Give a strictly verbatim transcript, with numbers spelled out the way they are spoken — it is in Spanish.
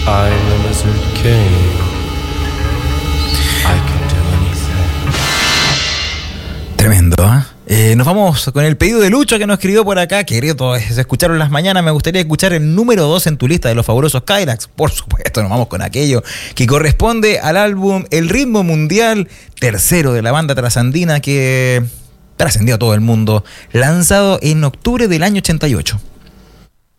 I'm the Lizard King. I can do anything. Tremendo, ¿eh? Eh, nos vamos con el pedido de Lucho que nos escribió por acá. Querido, se escucharon las mañanas. Me gustaría escuchar el número dos en tu lista de los fabulosos Cadillacs. Por supuesto, nos vamos con aquello que corresponde al álbum El Ritmo Mundial, tercero de la banda trasandina que trascendió a todo el mundo, lanzado en octubre del año ochenta y ocho.